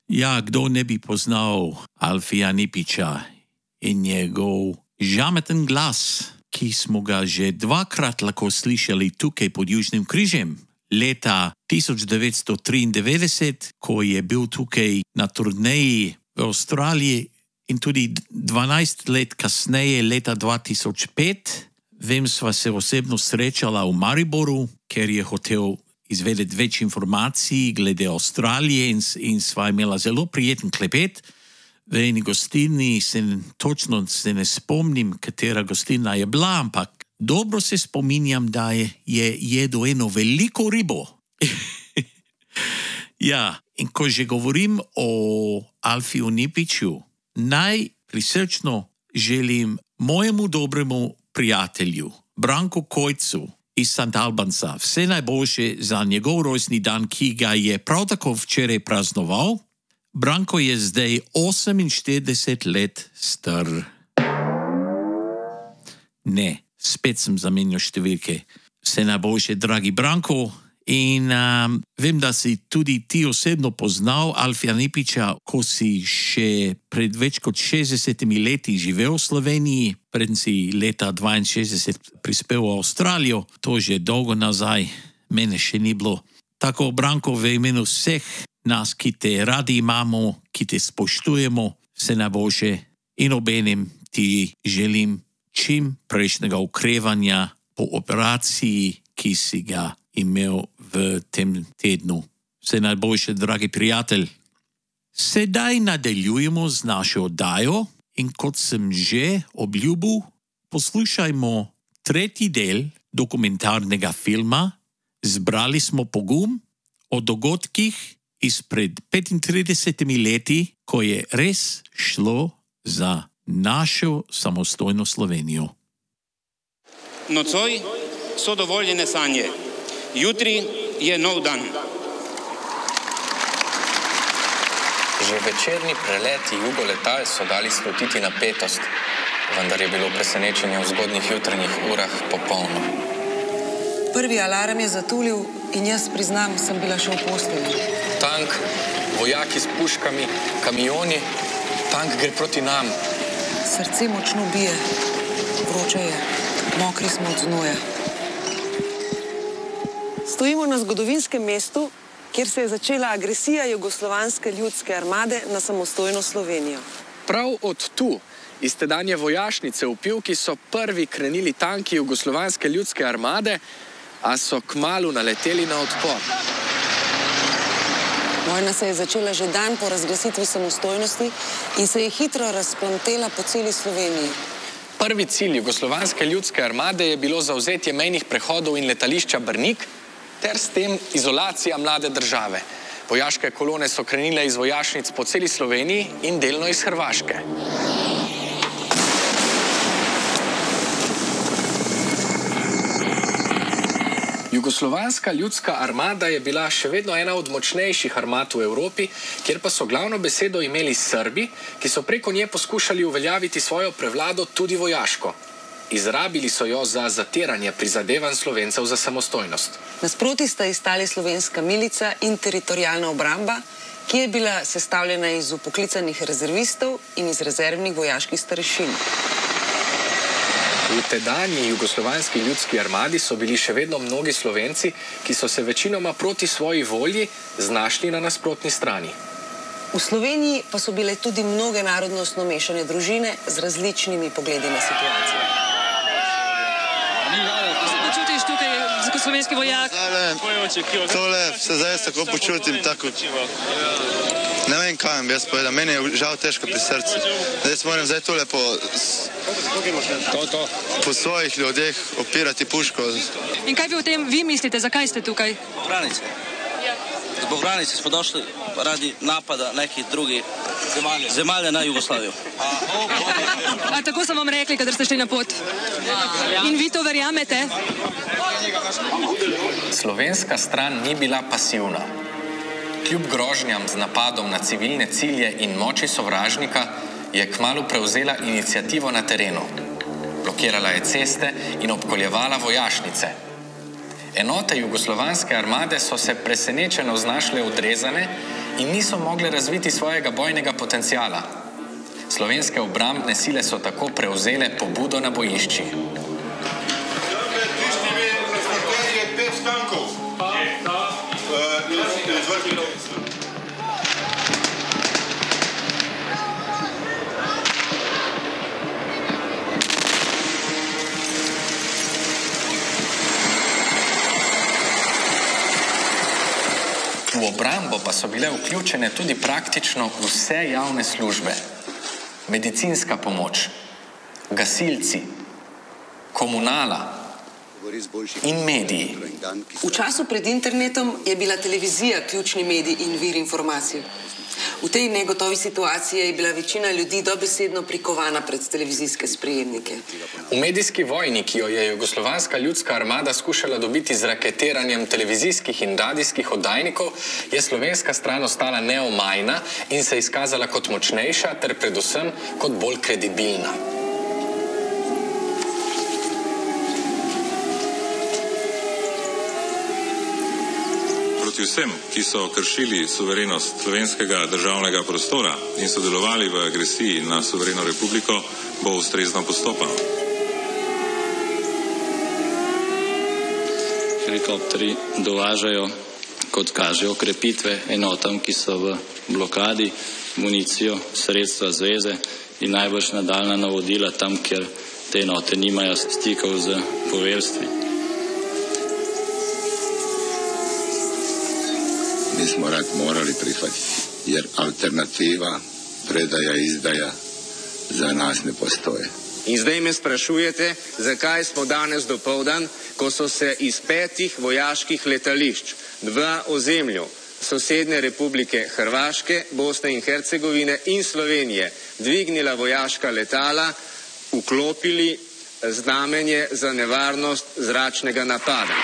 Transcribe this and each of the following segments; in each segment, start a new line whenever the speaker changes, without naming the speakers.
Ja, kdo ne bi poznal Alfija Nipiča in njegov žameten glas, ki smo ga že dvakrat lahko slišali tukaj pod Južnim križem. Leta 1993, ko je bil tukaj na turneji v Avstraliji, in tudi 12 let kasneje, leta 2005, vem, sva se osebno srečala v Mariboru, ker je hotel izvedeti več informacij glede Avstralije in sva imela zelo prijeten klepet. V eni gostilni točno se ne spomnim, katera gostilna je bila, ampak dobro se spominjam, da je jedel eno veliko ribo. Ja, in ko že govorim o Alfiju Nipiču, naj prisrčno želim mojemu dobremu prijatelju, Branku Kojcu iz St. Albansa, vse najboljše za njegov rojstni dan, ki ga je prav tako včeraj praznoval. Branko je zdaj 48 let star. Ne, spet sem zamenjal številke. Vse najboljše, dragi Branko. In vem, da si tudi ti osebno poznal Alfija Nipiča, ko si še pred več kot 60 leti živel v Sloveniji, preden si leta 62 prispel v Avstralijo, to že dolgo nazaj, mene še ni bilo. Tako, Branko, v imenu vseh nas, ki te radi imamo, ki te spoštujemo, vse najboljše in obenem ti želim čim prejšnjega okrevanja po operaciji, ki si ga imel v tem tednu. Vse najboljše, dragi prijatelj. Sedaj nadaljujemo z našo oddajo in kot sem že obljubil, poslušajmo tretji del dokumentarnega filma Zbrali smo pogum o dogodkih izpred 35 leti, ko je res šlo za našo samostojno Slovenijo.
Nocoj so dovoljene sanje. Jutri je nov dan.
Že večerni preleti jugoletal so dali slutiti napetost, vendar je bilo presenečenje v zgodnjih jutranjih urah popolno.
Prvi alarm je zatulil in jaz priznam, sem bila še v postelji.
Tank, vojaki s puškami, kamioni, tank gre proti nam.
Srce močno bije, vroče je, mokri smo od znoja. Stojimo na zgodovinskem mestu, kjer se je začela agresija Jugoslovanske ljudske armade na samostojno Slovenijo.
Prav od tu, iz tedanje vojašnice v Pivki, so prvi krenili tanki Jugoslovanske ljudske armade, a so kmalu naleteli na odpor.
Vojna se je začela že dan po razglasitvi samostojnosti in se je hitro razplamtela po celi Sloveniji.
Prvi cilj Jugoslovanske ljudske armade je bilo zavzetje mejnih prehodov in letališča Brnik, ter s tem izolacija mlade države. Vojaške kolone so krenile iz vojašnic po celi Sloveniji in delno iz Hrvaške. Jugoslovanska ljudska armada je bila še vedno ena od močnejših armad v Evropi, kjer pa so glavno besedo imeli Srbi, ki so preko nje poskušali uveljaviti svojo prevlado tudi vojaško. Izrabili so jo za zatiranje prizadevanj Slovencev za samostojnost.
Nasproti sta izstali slovenska milica in teritorialna obramba, ki je bila sestavljena iz upoklicanih rezervistov in iz rezervnih vojaških starešin.
V tedanji Jugoslovanski ljudski armadi so bili še vedno mnogi Slovenci, ki so se večinoma proti svoji volji znašli na nasprotni strani.
V Sloveniji pa so bile tudi mnoge narodnostno mešane družine z različnimi pogledi na situacijo.
Kako se počutiš tukaj kot slovenski vojak?
Tole se zdaj tako počutim, tako... Ne vem, kaj vam jaz povedam, meni je žal težko pri srcu. Zdaj se moram tole po svojih ljudeh opirati puško.
In kaj vi o tem vi mislite, zakaj ste tukaj?
Granice. Zbog granice smo došli radi napada nekih drugih zemalja na Jugoslavijo.
A tako so vam rekli, kadar ste šli na pot? In vi to verjamete?
Slovenska stran ni bila pasivna. Kljub grožnjam z napadom na civilne cilje in moči sovražnika je kmalu prevzela iniciativo na terenu. Blokirala je ceste in obkoljevala vojašnice. Enote jugoslovanske armade so se presenečeno znašle odrezane in niso mogle razviti svojega bojnega potenciala. Slovenske obrambne sile so tako prevzele pobudo na bojiščih. V obrambo pa so bile vključene tudi praktično vse javne službe. Medicinska pomoč, gasilci, komunala in mediji.
V času pred internetom je bila televizija ključni medij in vir informacij. V tej negotovi situaciji je bila večina ljudi dobesedno prikovana pred televizijske sprejemnike.
V medijski vojni, ki jo je jugoslovanska ljudska armada skušala dobiti z raketiranjem televizijskih in radijskih oddajnikov, je slovenska stran ostala neomajna in se izkazala kot močnejša ter predvsem kot bolj kredibilna.
Proti vsem, ki so kršili suverenost slovenskega državnega prostora in sodelovali v agresiji na suvereno republiko, bo ustrezno postopano.
Helikopteri dovažajo, kot kažejo, okrepitve enotam, ki so v blokadi, municijo, sredstva zveze in najbrž nadaljnja navodila tam, kjer te enote nimajo stikov z poveljstvi.
Mi smo rat morali prihvatiti, jer alternativa, predaja, izdaja za nas ne postoje.
In zdaj me sprašujete, zakaj smo danes dopoldan, ko so se iz 5 vojaških letališč v ozemlju sosednje republike Hrvaške, Bosne in Hercegovine in Slovenije dvignila vojaška letala, vklopili znamenje za nevarnost zračnega napada.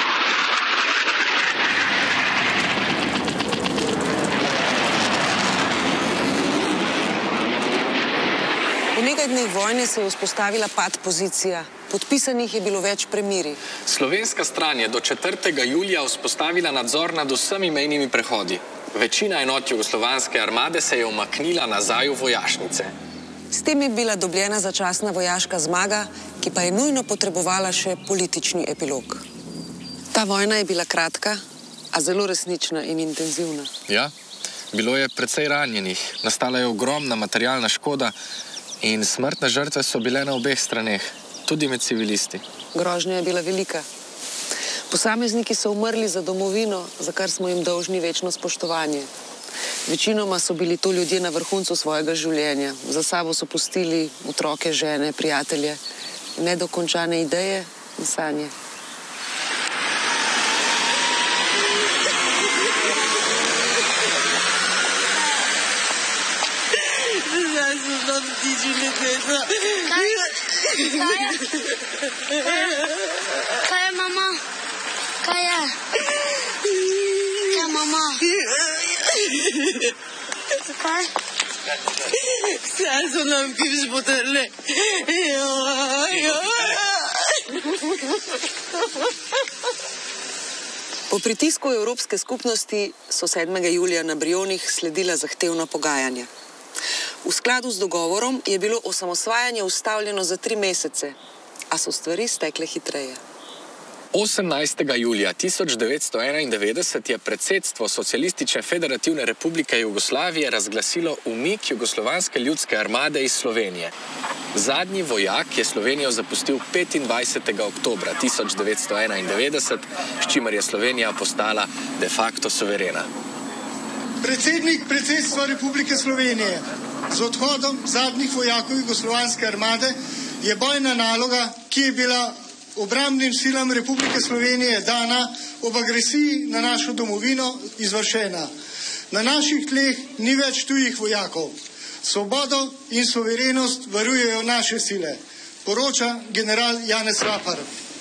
V nekaj dneh vojne se je vzpostavila pad pozicija. Podpisanih je bilo več premirij.
Slovenska stran je do 4. julija vzpostavila nadzor nad vsemi mejnimi prehodi. Večina enot jugoslovanske armade se je umaknila nazaj v vojašnice.
S tem je bila dobljena začasna vojaška zmaga, ki pa je nujno potrebovala še politični epilog. Ta vojna je bila kratka, a zelo resnična in intenzivna.
Ja, bilo je precej ranjenih, nastala je ogromna materialna škoda in smrtne žrtve so bile na obeh straneh, tudi med civilisti.
Grožnja je bila velika. Posamezniki so umrli za domovino, za kar smo jim dolžni večno spoštovanje. Večinoma so bili to ljudje na vrhuncu svojega življenja. Za sabo so pustili otroke, žene, prijatelje, nedokončane ideje in sanje.
Kaj je, mama? Kaj je? Kaj je, mama? Kaj?
Vse so nam križ potrle.
Po pritisku Evropske skupnosti so 7. julija na Brionih sledila zahtevna pogajanja. V skladu z dogovorom je bilo osamosvajanje ustavljeno za 3 mesece, a so stvari stekle hitreje.
18. julija 1991 je predsedstvo Socialistične federativne republike Jugoslavije razglasilo umik jugoslovanske ljudske armade iz Slovenije. Zadnji vojak je Slovenijo zapustil 25. oktobra 1991, s čimer je Slovenija postala de facto suverena.
Predsednik predsedstva Republike Slovenije z odhodom zadnjih vojakov jugoslovanske armade je bojna naloga, ki je bila obrambnim silam Republike Slovenije dana ob agresiji na našo domovino, izvršena. Na naših tleh ni več tujih vojakov. Svobodo in suverenost varujejo naše sile, poroča general Janez Rapar.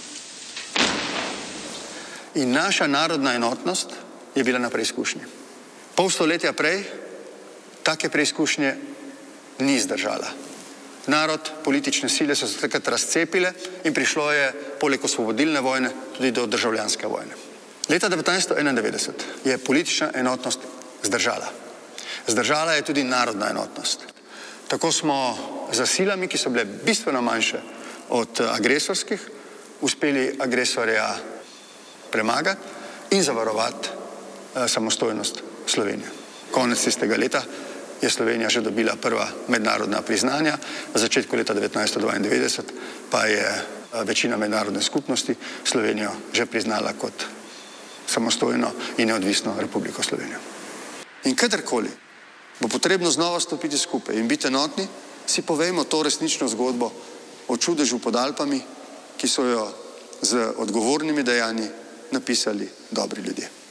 In naša narodna enotnost je bila na preizkušnji. Pol stoletja prej take preizkušnje ni zdržala. narod, politične sile so se takrat razcepile in prišlo je poleg osvobodilne vojne tudi do državljanske vojne. Leta 1991 je politična enotnost zdržala. Zdržala je tudi narodna enotnost. Tako smo za silami, ki so bile bistveno manjše od agresorskih, uspeli agresorja premagati in zavarovati samostojnost Slovenije. Konec tistega leta je Slovenija že dobila prva mednarodna priznanja, v začetku leta 1992 pa je večina mednarodne skupnosti Slovenijo že priznala kot samostojno in neodvisno Republiko Slovenijo. In kadarkoli bo potrebno znova stopiti skupaj in biti enotni, si povejmo to resnično zgodbo o čudežu pod Alpami, ki so jo z odgovornimi dejanji napisali dobri ljudje.